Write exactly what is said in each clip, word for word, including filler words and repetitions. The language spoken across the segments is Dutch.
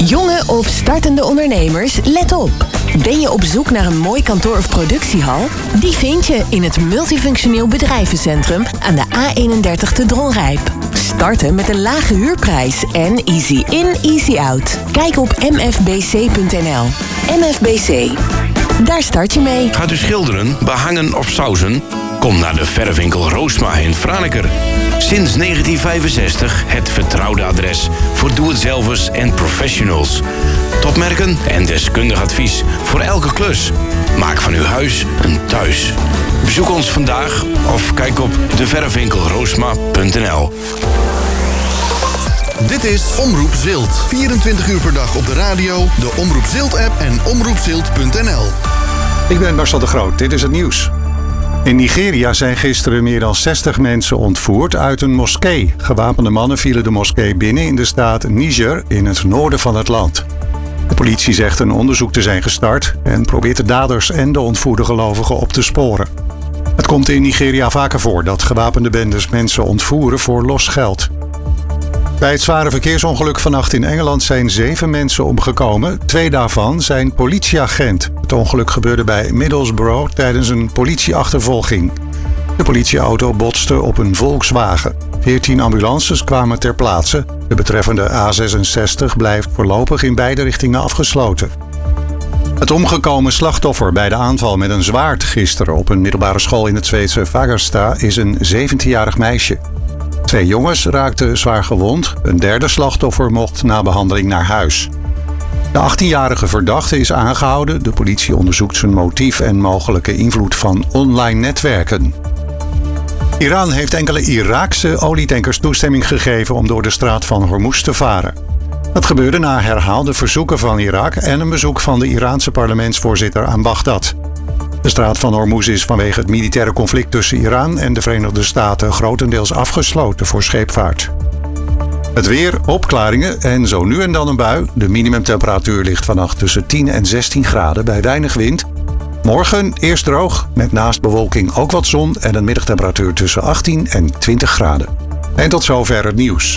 Jonge of startende ondernemers, let op. Ben je op zoek naar een mooi kantoor of productiehal? Die vind je in het Multifunctioneel Bedrijvencentrum aan de A eenendertig te Dronrijp. Starten met een lage huurprijs en easy in, easy out. Kijk op m f b c punt n l. M F B C. Daar start je mee. Gaat u schilderen, behangen of sausen? Kom naar de verfwinkel Roosma in Franeker. Sinds negentien vijfenzestig het vertrouwde adres voor doe-het-zelvers en professionals. Topmerken en deskundig advies voor elke klus. Maak van uw huis een thuis. Bezoek ons vandaag of kijk op de verfwinkel roosma punt n l. Dit is Omroep Zilt. vierentwintig uur per dag op de radio, de Omroep Zilt-app en omroep zilt punt n l. Ik ben Marcel de Groot, dit is het nieuws. In Nigeria zijn gisteren meer dan zestig mensen ontvoerd uit een moskee. Gewapende mannen vielen de moskee binnen in de staat Niger in het noorden van het land. De politie zegt een onderzoek te zijn gestart en probeert de daders en de ontvoerde gelovigen op te sporen. Het komt in Nigeria vaker voor dat gewapende bendes mensen ontvoeren voor los geld. Bij het zware verkeersongeluk vannacht in Engeland zijn zeven mensen omgekomen. Twee daarvan zijn politieagent. Het ongeluk gebeurde bij Middlesbrough tijdens een politieachtervolging. De politieauto botste op een Volkswagen. Veertien ambulances kwamen ter plaatse. De betreffende A zesenzestig blijft voorlopig in beide richtingen afgesloten. Het omgekomen slachtoffer bij de aanval met een zwaard gisteren op een middelbare school in het Zweedse Fagersta is een zeventienjarig meisje. Twee jongens raakten zwaar gewond. Een derde slachtoffer mocht na behandeling naar huis. De achttienjarige verdachte is aangehouden. De politie onderzoekt zijn motief en mogelijke invloed van online netwerken. Iran heeft enkele Iraakse olietankers toestemming gegeven om door de straat van Hormuz te varen. Dat gebeurde na herhaalde verzoeken van Irak en een bezoek van de Iraanse parlementsvoorzitter aan Bagdad. De straat van Hormuz is vanwege het militaire conflict tussen Iran en de Verenigde Staten grotendeels afgesloten voor scheepvaart. Het weer, opklaringen en zo nu en dan een bui. De minimumtemperatuur ligt vannacht tussen tien en zestien graden bij weinig wind. Morgen eerst droog, met naast bewolking ook wat zon en een middagtemperatuur tussen achttien en twintig graden. En tot zover het nieuws.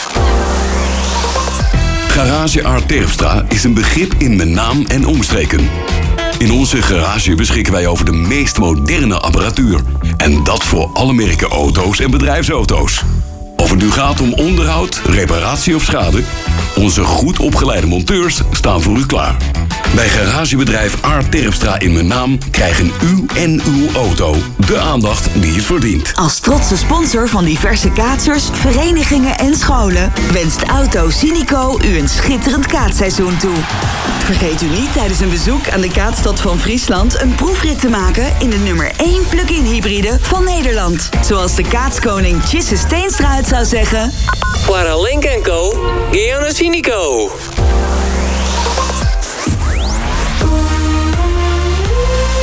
Garage Art Terpstra is een begrip in mijn naam en omstreken. In onze garage beschikken wij over de meest moderne apparatuur. En dat voor alle merken auto's en bedrijfsauto's. Of het nu gaat om onderhoud, reparatie of schade, onze goed opgeleide monteurs staan voor u klaar. Bij garagebedrijf Art Terpstra in mijn naam krijgen u en uw auto de aandacht die het verdient. Als trotse sponsor van diverse kaatsers, verenigingen en scholen wenst Auto Sinico u een schitterend kaatsseizoen toe. Vergeet u niet tijdens een bezoek aan de Kaatstad van Friesland een proefrit te maken in de nummer één plug-in hybride van Nederland. Zoals de kaatskoning Tjisse Steenstra het zou zeggen: Para Link en Co, Gianna Sinico.